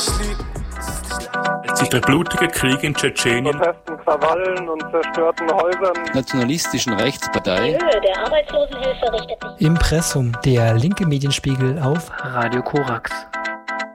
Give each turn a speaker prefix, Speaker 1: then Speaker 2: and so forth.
Speaker 1: Sich der blutige Krieg in Tschetschenien,
Speaker 2: Protesten, Krawallen und zerstörten Häusern,
Speaker 3: nationalistischen Rechtspartei,
Speaker 4: Die Höhe der Arbeitslosenhilfe richtet sich.
Speaker 5: Impressum, der linke Medienspiegel auf
Speaker 6: Radio Korax.